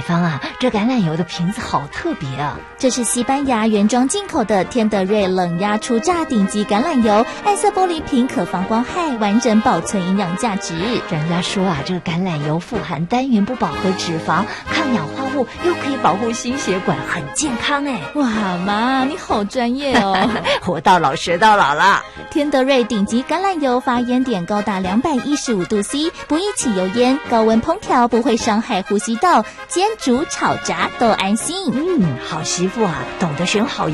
芳啊，这橄榄油的瓶子好特别啊！ 这是西班牙原装进口的天德瑞冷压初榨顶级橄榄油，暗色玻璃瓶可防光害，完整保存营养价值。 人家说啊，这个橄榄油富含单元不饱和脂肪，抗氧化物，又可以保护心血管，很健康哎！ 哇妈，你好专业哦！ 活到老学到老啦！ 天德瑞顶级橄榄油发烟点高达215度 C， 不易起油烟，高温烹调不会伤害呼吸道，煎煮炒炸都安心。 好媳妇啊，懂得选好